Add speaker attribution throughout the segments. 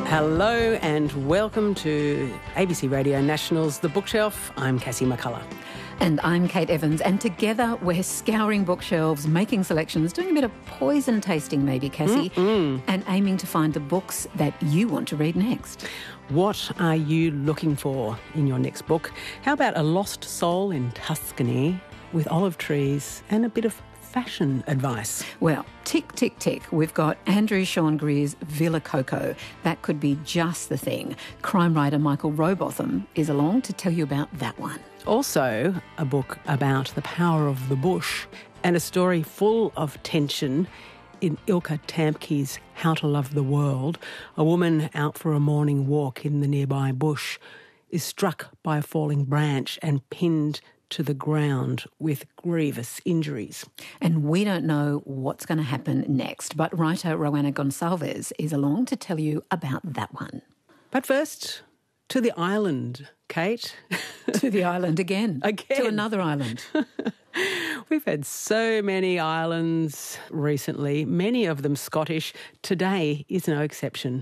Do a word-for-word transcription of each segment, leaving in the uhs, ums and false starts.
Speaker 1: Hello and welcome to A B C Radio National's The Bookshelf. I'm Cassie McCullough.
Speaker 2: And I'm Kate Evans, and together we're scouring bookshelves, making selections, doing a bit of poison tasting maybe, Cassie, Mm-mm. and aiming to find the books that you want to read next.
Speaker 1: What are you looking for in your next book? How about A Lost Soul in Tuscany with olive trees and a bit of fashion advice?
Speaker 2: Well, tick, tick, tick. We've got Andrew Sean Greer's Villa Coco. That could be just the thing. Crime writer Michael Rowbotham is along to tell you about that one.
Speaker 1: Also, a book about the power of the bush and a story full of tension in Ilka Tamke's How to Love the World. A woman out for a morning walk in the nearby bush is struck by a falling branch and pinned to the ground with grievous injuries.
Speaker 2: And we don't know what's going to happen next, but writer Roanna Gonsalves is along to tell you about that one.
Speaker 1: But first, to the island, Kate.
Speaker 2: To the island again.
Speaker 1: Again.
Speaker 2: To another island.
Speaker 1: We've had so many islands recently, many of them Scottish. Today is no exception.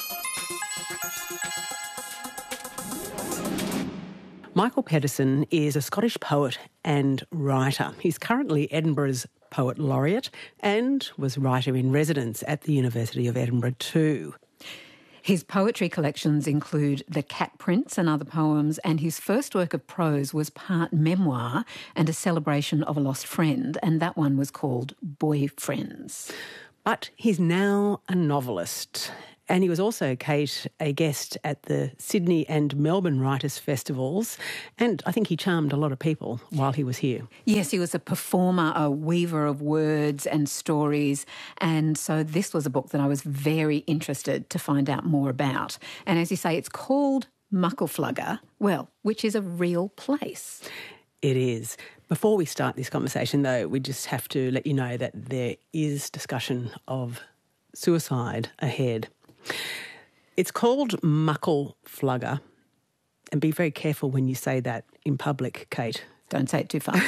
Speaker 1: Michael Pedersen is a Scottish poet and writer. He's currently Edinburgh's Poet Laureate and was writer-in-residence at the University of Edinburgh too.
Speaker 2: His poetry collections include The Cat Prince and other poems, and his first work of prose was part memoir and a celebration of a lost friend, and that one was called Boyfriends.
Speaker 1: But he's now a novelist. And he was also, Kate, a guest at the Sydney and Melbourne Writers' Festivals, and I think he charmed a lot of people while he was here.
Speaker 2: Yes, he was a performer, a weaver of words and stories, and so this was a book that I was very interested to find out more about. And as you say, it's called Muckleflugga, well, which is a real place.
Speaker 1: It is. Before we start this conversation, though, we just have to let you know that there is discussion of suicide ahead. It's called Muckleflugga, and be very careful when you say that in public, Kate.
Speaker 2: Don't say it too far.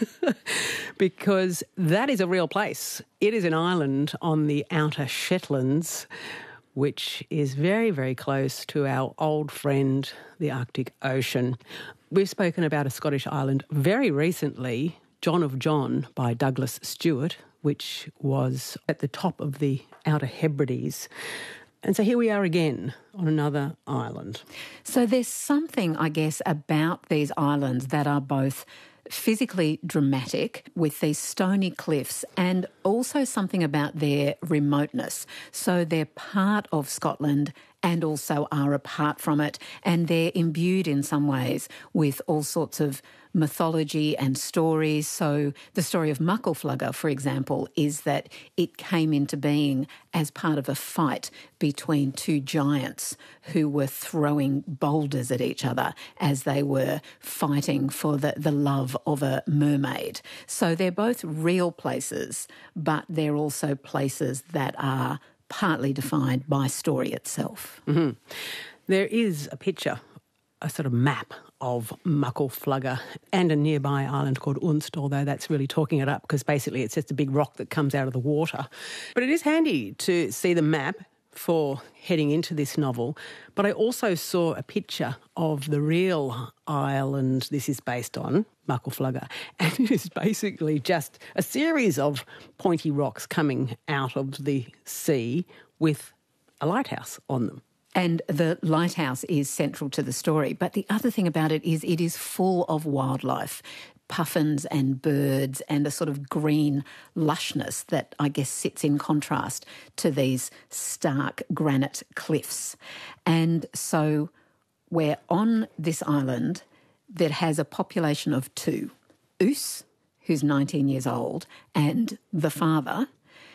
Speaker 1: Because that is a real place. It is an island on the Outer Shetlands, which is very, very close to our old friend, the Arctic Ocean. We've spoken about a Scottish island very recently, John of John by Douglas Stewart, which was at the top of the Outer Hebrides. And so here we are again on another island.
Speaker 2: So there's something, I guess, about these islands that are both physically dramatic with these stony cliffs and also something about their remoteness. So they're part of Scotland and also are apart from it, and they're imbued in some ways with all sorts of mythology and stories. So the story of Muckleflugga, for example, is that it came into being as part of a fight between two giants who were throwing boulders at each other as they were fighting for the, the love of a mermaid. So they're both real places, but they're also places that are partly defined by story itself.
Speaker 1: Mm-hmm. There is a picture, a sort of map of Muckleflugga and a nearby island called Unst, although that's really talking it up because basically it's just a big rock that comes out of the water. But it is handy to see the map for heading into this novel. But I also saw a picture of the real island this is based on, Muckleflugga, and it is basically just a series of pointy rocks coming out of the sea with a lighthouse on them.
Speaker 2: And the lighthouse is central to the story. But the other thing about it is it is full of wildlife, puffins and birds and a sort of green lushness that I guess sits in contrast to these stark granite cliffs. And so we're on this island that has a population of two. Oos, who's nineteen years old, and the father,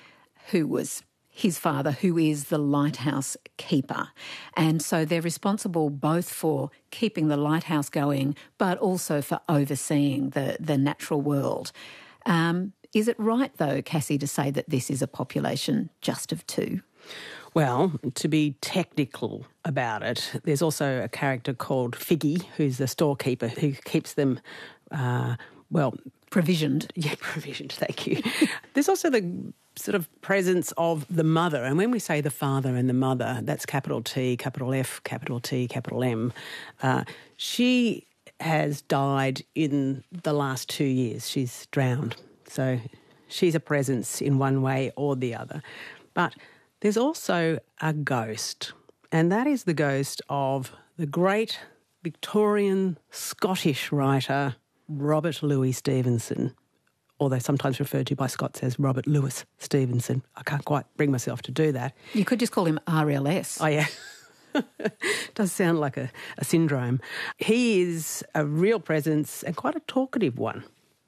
Speaker 2: who was his father, who is the lighthouse keeper. And so they're responsible both for keeping the lighthouse going, but also for overseeing the, the natural world. Um, is it right, though, Cassie, to say that this is a population just of two?
Speaker 1: Well, to be technical about it, there's also a character called Figgy, who's the storekeeper, who keeps them uh, well,
Speaker 2: provisioned.
Speaker 1: Yeah, provisioned, thank you. There's also the sort of presence of the mother. And when we say the father and the mother, that's capital T, capital F, capital T, capital M. Uh, she has died in the last two years. She's drowned. So she's a presence in one way or the other. But there's also a ghost, and that is the ghost of the great Victorian Scottish writer Robert Louis Stevenson, although sometimes referred to by Scots as Robert Louis Stevenson. I can't quite bring myself to do that.
Speaker 2: You could just call him R L S.
Speaker 1: Oh, yeah. Does sound like a, a syndrome. He is a real presence and quite a talkative one.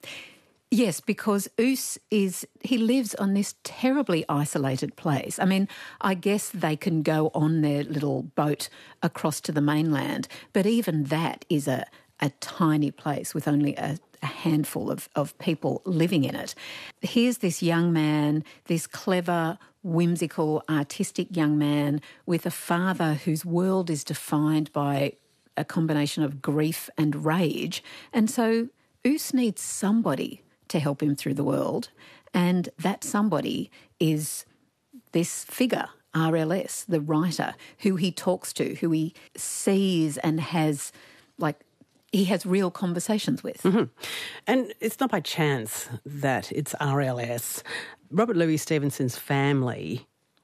Speaker 2: Yes, because Oose is, he lives on this terribly isolated place. I mean, I guess they can go on their little boat across to the mainland, but even that is a, a tiny place with only a, a handful of, of people living in it. Here's this young man, this clever, whimsical, artistic young man with a father whose world is defined by a combination of grief and rage. And so Oose needs somebody to help him through the world, and that somebody is this figure, R L S, the writer, who he talks to, who he sees and has, like, he has real conversations with.
Speaker 1: Mm-hmm. And it's not by chance that it's R L S. Robert Louis Stevenson's family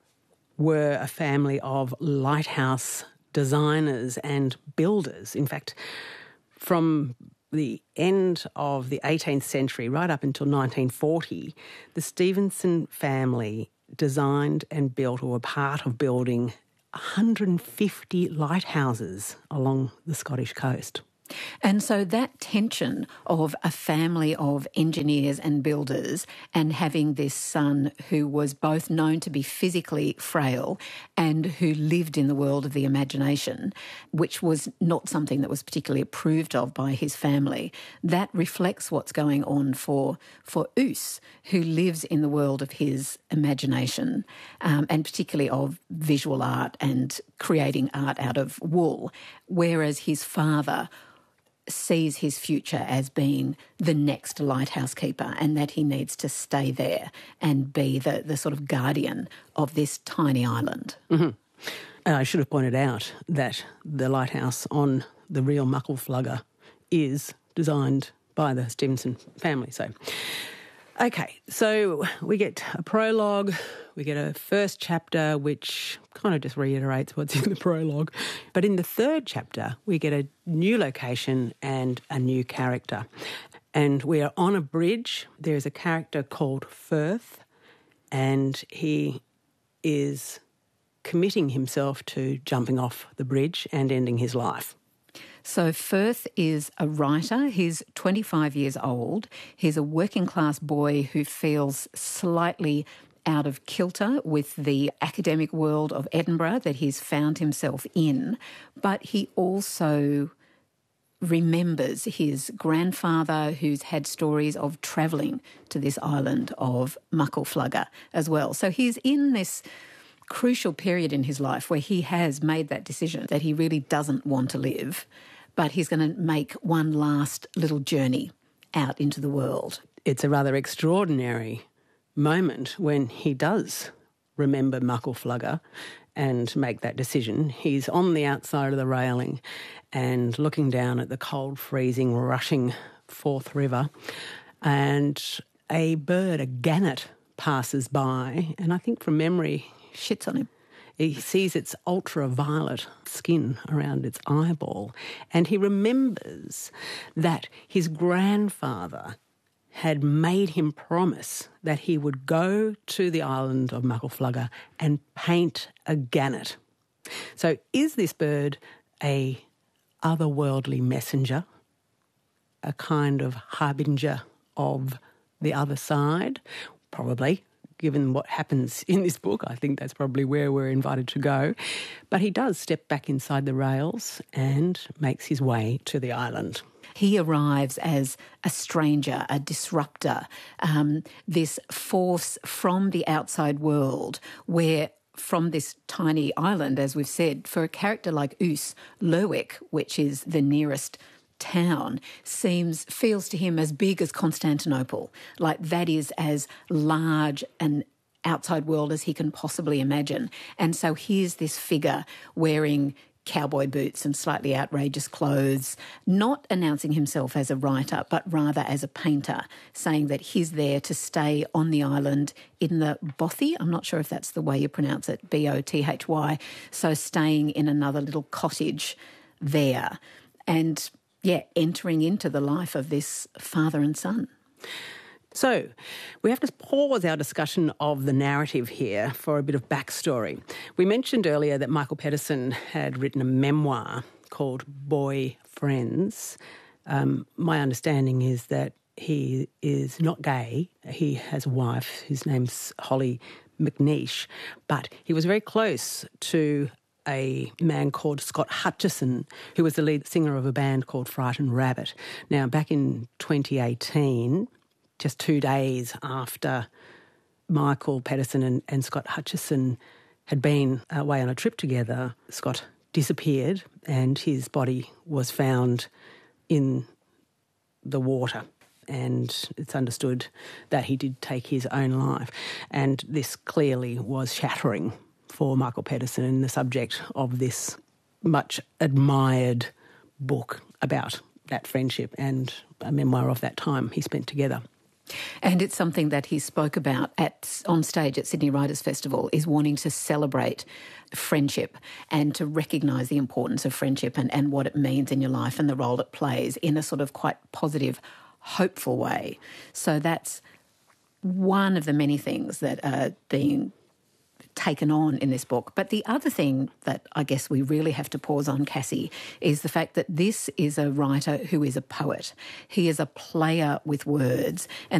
Speaker 1: were a family of lighthouse designers and builders. In fact, from the end of the eighteenth century, right up until nineteen forty, the Stevenson family designed and built, or were part of building, one hundred fifty lighthouses along the Scottish coast.
Speaker 2: And so that tension of a family of engineers and builders and having this son who was both known to be physically frail and who lived in the world of the imagination, which was not something that was particularly approved of by his family, that reflects what's going on for, for Oose, who lives in the world of his imagination, um, and particularly of visual art and creating art out of wool, whereas his father sees his future as being the next lighthouse keeper and that he needs to stay there and be the, the sort of guardian of this tiny island.
Speaker 1: Mm-hmm. And I should have pointed out that the lighthouse on the real Muckle Flugga is designed by the Stevenson family. So, okay, so we get a prologue, we get a first chapter which kind of just reiterates what's in the prologue. But in the third chapter, we get a new location and a new character. And we are on a bridge. There's a character called Firth, and he is committing himself to jumping off the bridge and ending his life.
Speaker 2: So Firth is a writer. He's twenty-five years old. He's a working class boy who feels slightly out of kilter with the academic world of Edinburgh that he's found himself in, but he also remembers his grandfather who's had stories of travelling to this island of Muckle Flugga as well. So he's in this crucial period in his life where he has made that decision that he really doesn't want to live, but he's going to make one last little journey out into the world.
Speaker 1: It's a rather extraordinary moment when he does remember Muckle Flugga and make that decision. He's on the outside of the railing and looking down at the cold, freezing, rushing Forth River, and a bird, a gannet, passes by, and I think from memory
Speaker 2: shits on him.
Speaker 1: He sees its ultraviolet skin around its eyeball, and he remembers that his grandfather had made him promise that he would go to the island of Muckle Flugga and paint a gannet. So is this bird a otherworldly messenger, a kind of harbinger of the other side? Probably. Given what happens in this book, I think that's probably where we're invited to go. But he does step back inside the rails and makes his way to the island.
Speaker 2: He arrives as a stranger, a disruptor, um, this force from the outside world where from this tiny island, as we've said, for a character like Oose, Lerwick, which is the nearest town seems, feels to him as big as Constantinople. Like that is as large an outside world as he can possibly imagine. And so here's this figure wearing cowboy boots and slightly outrageous clothes, not announcing himself as a writer, but rather as a painter, saying that he's there to stay on the island in the bothy. I'm not sure if that's the way you pronounce it, B O T H Y. So staying in another little cottage there and, yeah, entering into the life of this father and son.
Speaker 1: So we have to pause our discussion of the narrative here for a bit of backstory. We mentioned earlier that Michael Pedersen had written a memoir called Boy Friends. Um, my understanding is that he is not gay. He has a wife whose name's Holly McNeish, but he was very close to a man called Scott Hutchison, who was the lead singer of a band called Frightened Rabbit. Now, back in twenty eighteen... just two days after Michael Pedersen and, and Scott Hutchison had been away on a trip together, Scott disappeared and his body was found in the water. And it's understood that he did take his own life. And this clearly was shattering for Michael Pedersen and the subject of this much admired book about that friendship and a memoir of that time he spent together.
Speaker 2: And it's something that he spoke about at on stage at Sydney Writers' Festival, is wanting to celebrate friendship and to recognise the importance of friendship and, and what it means in your life and the role it plays in a sort of quite positive, hopeful way. So that's one of the many things that are being taken on in this book. But the other thing that I guess we really have to pause on, Cassie, is the fact that this is a writer who is a poet. He is a player with words. And